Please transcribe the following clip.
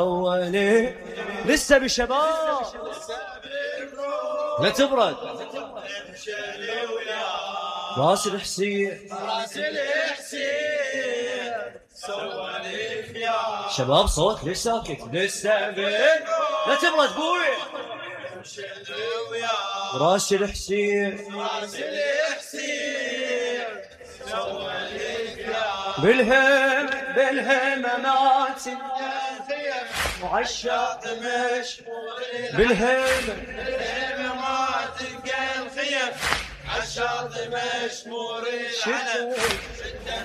أولي لسه بشباب لا تبرد راس الحسين سواليف يا شباب صوت ليش ساكت لسه لا تبرد بوي راس الحسين بالهم مات وعشاق مش بالهم ما تلقى الخير عشاق مش موري